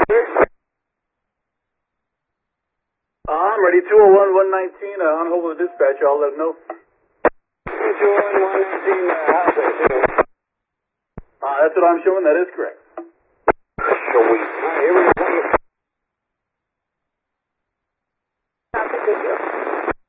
I'm ready. 201-119, on hold with the dispatcher. I'll let them know. 201-119, how's it? That's what I'm showing. That is correct. Sweet. All right, here we go.